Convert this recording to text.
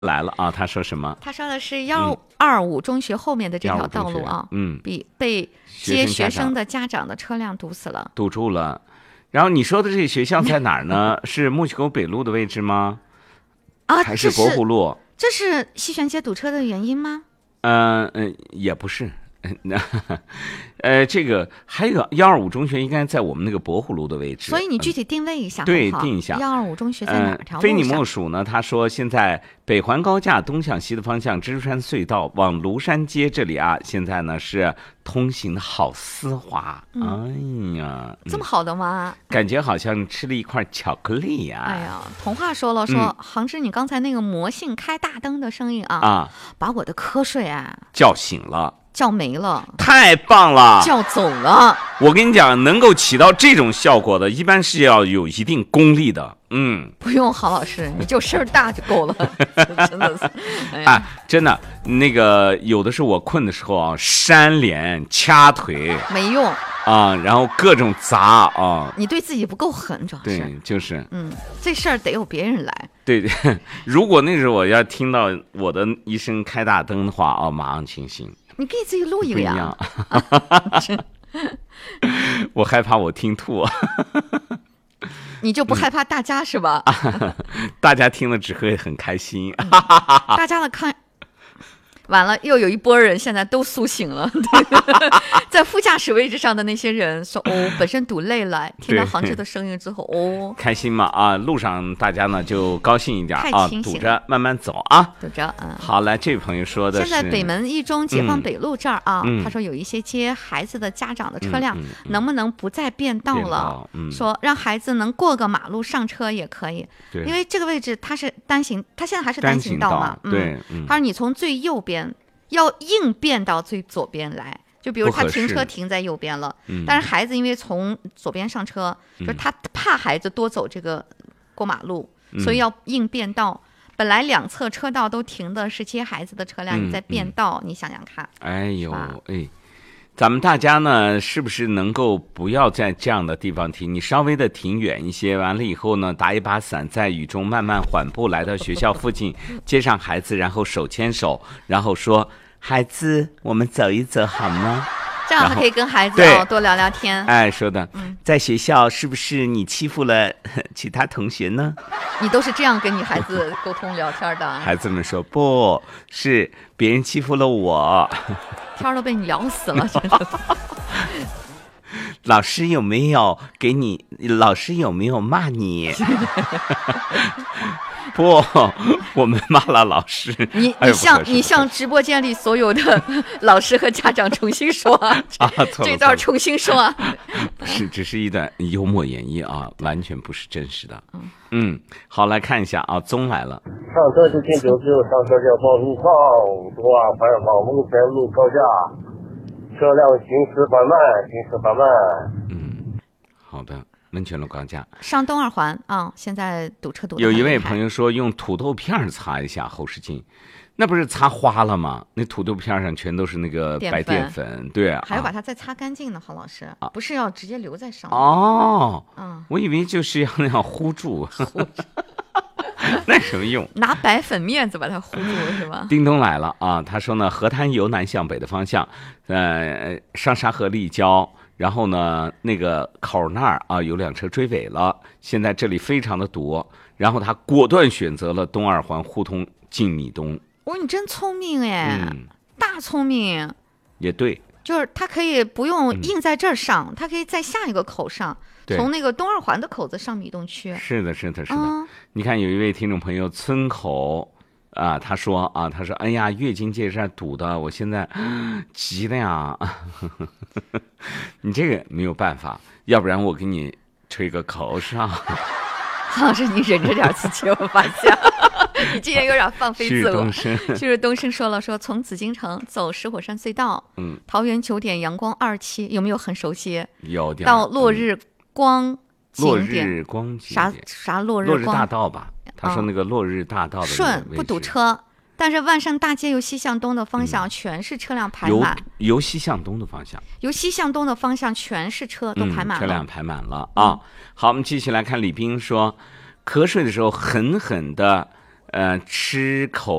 来了啊，他说什么？ 他说的是125中学后面的这条道路啊，被接学生的家长的车辆堵死了， 堵住了。然后你说的这个学校在哪儿呢？是木樨沟北路的位置吗？还是博湖路？ 这是西泉街堵车的原因吗？ 也不是。这个还有125中学应该在我们那个博湖路的位置， 所以你具体定位一下， 对，定一下 125中学在哪条路上？ 非你莫属呢。他说现在北环高架东向西的方向，蜘蛛山隧道往庐山街这里啊，现在呢是通行的好丝滑。哎呀， 这么好的吗？ 感觉好像吃了一块巧克力呀。 哎呀，童话说了，说杭之，你刚才那个魔性开大灯的声音把我的瞌睡叫醒了。 叫没了， 太棒了！ 叫走了。 我跟你讲，能够起到这种效果的，一般是要有一定功力的。 不用郝老师，你就声儿大就够了，真的是。 真的，那个有的是我困的时候啊，扇脸掐腿没用然后各种砸你对自己不够狠，主要是。 对，就是。 这事儿得有别人来。 对，如果那时候我要听到我的一声开大灯的话马上清醒。 你可以自己录一个呀。 我害怕我听吐。 你就不害怕大家是吧？ 大家听了只会很开心。 大家的看完了，又有一波人现在都苏醒了。在副驾驶位置上的那些人说：“本身堵累了，听到杭之的声音之后， 开心嘛路上大家呢就高兴一点堵着慢慢走堵着好，来，这位朋友说的是现在北门一中解放北路这儿他说有一些接孩子的家长的车辆，能不能不再变道了？说让孩子能过个马路上车也可以，因为这个位置它是单行，它现在还是单行道嘛。 对， 他说你从最右边要硬变到最左边来，就比如他停车停在右边了，但是孩子因为从左边上车，就是他怕孩子多走这个过马路，所以要硬变道。本来两侧车道都停的是接孩子的车辆，你再变道，你想想看。 哎呦，咱们大家呢，是不是能够不要在这样的地方停？你稍微的停远一些，完了以后呢，打一把伞，在雨中慢慢缓步来到学校附近，接上孩子，然后手牵手，然后说：“孩子，我们走一走好吗？” 这样还可以跟孩子多聊聊天。 说的，在学校是不是你欺负了其他同学呢？ 你都是这样跟你孩子沟通聊天的？ 孩子们说不是，别人欺负了我， 天都被你聊死了，真的。 老师有没有给你？老师有没有骂你？不，我们骂了老师。 你向直播间里所有的老师和家长重新说这段重新说不是，只是一段幽默演绎完全不是真实的。好，来看一下宗来了。 上车就进九十，上车要报路况，东二环往蒙前路高架，车辆行驶缓慢。 好的。温泉路高架上东二环现在堵车堵得有一位朋友说用土豆片擦一下后视镜，那不是擦花了吗？那土豆片上全都是那个白淀粉，对还要把它再擦干净呢，郝老师不是要直接留在上面我以为就是要那样糊住。那什么用？ 拿白粉面子把它糊住是吧？ 叮咚来了他说呢，河滩由南向北的方向上沙河立交，然后呢，那个口那儿有辆车追尾了，现在这里非常的堵，然后他果断选择了东二环互通进米东。 你真聪明大聪明。 也对， 就是他可以不用硬在这儿上，他可以在下一个口上，从那个东二环的口子上米东区。 是的。你看有一位听众朋友村口他说哎呀，月经街这儿堵的，我现在急的呀。你这个没有办法，要不然我给你吹个口哨。 郝老师，你忍着点自己，我发现你今天有点放飞自我。就是东升说了，说从紫禁城走石火山隧道，桃园9点阳光2期，有没有很熟悉？ 有点。 到落日光景点， 落日光景点啥落日光？ 落日大道吧？他说那个落日大道的顺不堵车。但是万盛大街由西向东的方向全是车辆排满， 由西向东的方向， 全是车都排满了， 车辆排满了好，我们继续来看李斌说，瞌睡的时候狠狠的吃口